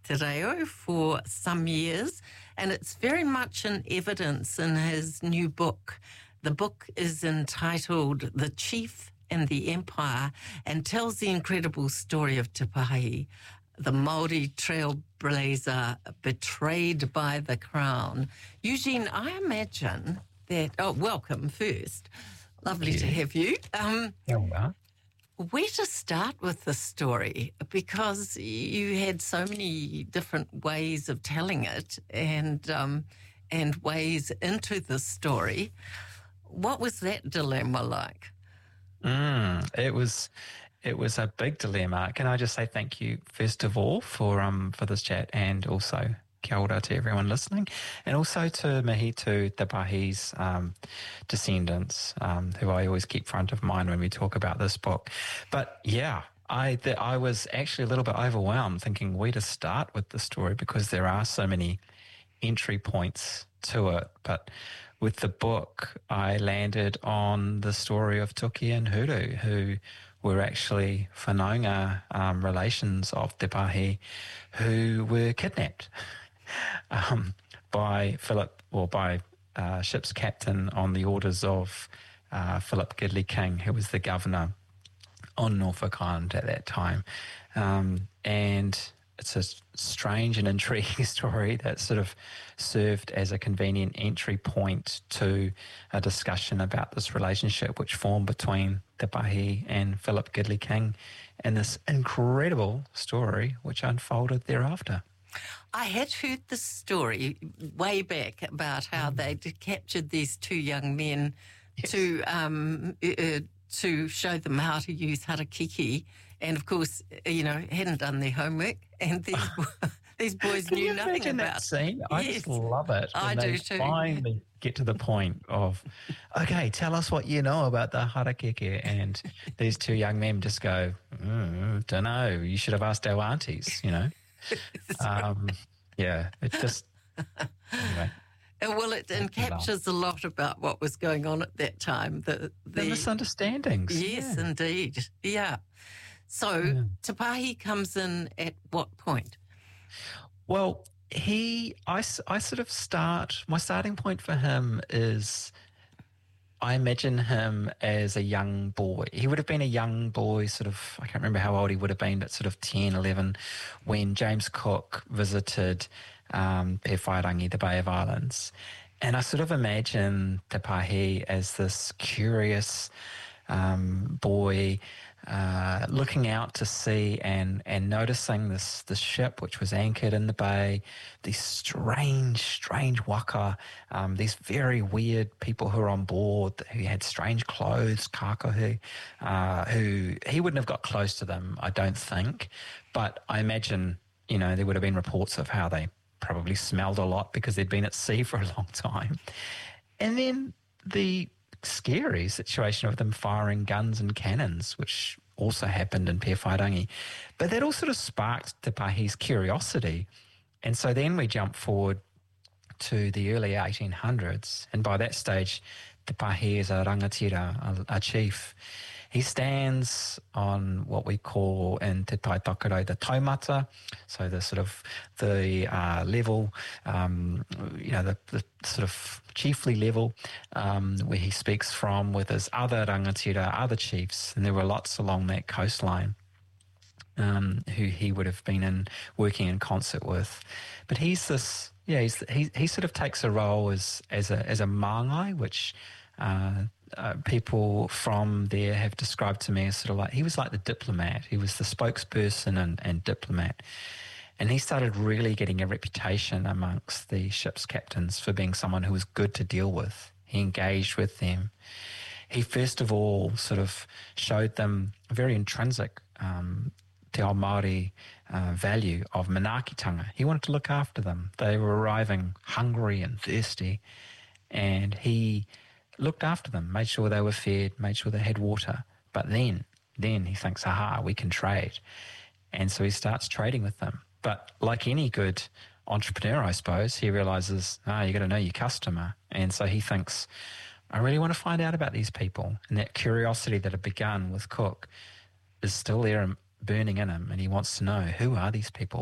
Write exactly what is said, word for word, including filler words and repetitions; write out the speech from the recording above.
Te Reo for some years, and it's very much in evidence in his new book. The book is entitled The Chief and the Empire and tells the incredible story of Te Pahi, the Māori trailblazer betrayed by the crown. Eugene, I imagine that, oh, welcome first. Lovely to have you. Um, yeah. Where to start with the story? Because you had so many different ways of telling it and um, and ways into the story. What was that dilemma like? Mm, it was it was a big dilemma. Can I just say thank you first of all for um for this chat, and also kia ora to everyone listening, and also to Mahitu Te Pahi's um, descendants, um, who I always keep front of mind when we talk about this book. But yeah, I the, I was actually a little bit overwhelmed thinking where to start with the story, because there are so many entry points to it. But with the book, I landed on the story of Tuki and Huru, who were actually whanaunga um, relations of Te Pahi, who were kidnapped um, by Philip, or by uh, ship's captain on the orders of uh, Philip Gidley King, who was the governor on Norfolk Island at that time. Um, and it's a strange and intriguing story that sort of served as a convenient entry point to a discussion about this relationship which formed between Te Pahi and Philip Gidley King, and this incredible story which unfolded thereafter. I had heard this story way back about how mm. they captured these two young men yes. to um, uh, to show them how to use harakiki, and of course, you know, hadn't done their homework, and these these boys Can knew you nothing imagine about that scene. I yes. just love it. When I they do too. Finally get to the point of, okay, tell us what you know about the harakiki, and these two young men just go, mm, don't know. You should have asked our aunties, you know. um, yeah, it just anyway. Well, it encaptures a lot about what was going on at that time. The, the, the misunderstandings. Yes, yeah. indeed. Yeah. So yeah. Te Pahi comes in at what point? Well, he, I, I sort of start, my starting point for him is, I imagine him as a young boy. He would have been a young boy, sort of, I can't remember how old he would have been, but sort of ten, eleven, when James Cook visited um, Pe Whairangi, the Bay of Islands. And I sort of imagine Te Pahi as this curious um, boy uh, looking out to sea and, and noticing this, this ship which was anchored in the bay, these strange, strange waka, um, these very weird people who were on board who had strange clothes, kākahu, uh, who he wouldn't have got close to them, I don't think. But I imagine, you know, there would have been reports of how they probably smelled a lot because they'd been at sea for a long time. And then the scary situation of them firing guns and cannons, which also happened in Pe Whairangi. But that all sort of sparked Te Pahi's curiosity. And so then we jump forward to the early eighteen hundreds, and by that stage, Te Pahi is a rangatira, a, a chief. He stands on what we call in Te Tai Takaro the taumata, so the sort of the uh, level, um, you know, the, the sort of chiefly level um, where he speaks from with his other rangatira, other chiefs, and there were lots along that coastline um, who he would have been in working in concert with. But he's this, yeah, he's, he he sort of takes a role as as a as a māngai, which Uh, uh, people from there have described to me as sort of like, he was like the diplomat. He was the spokesperson and, and diplomat. And he started really getting a reputation amongst the ship's captains for being someone who was good to deal with. He engaged with them. He first of all sort of showed them a very intrinsic um, te ao Māori uh, value of manaakitanga. He wanted to look after them. They were arriving hungry and thirsty, and he looked after them, made sure they were fed, made sure they had water. But then, then he thinks, aha, we can trade. And so he starts trading with them. But like any good entrepreneur, I suppose, he realizes, ah, you got to know your customer. And so he thinks, I really want to find out about these people. And that curiosity that had begun with Cook is still there burning in him, and he wants to know, who are these people?